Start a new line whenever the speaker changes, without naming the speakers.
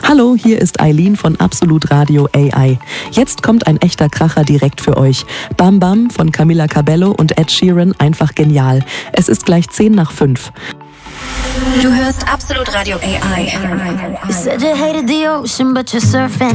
Hallo, hier ist Eileen von Absolut Radio AI. Jetzt kommt ein echter Kracher direkt für euch. Bam Bam von Camila Cabello und Ed Sheeran, einfach genial. Es ist gleich 5:10.
Du hörst Absolut Radio AI.
You said you hated the ocean, but you're surfing.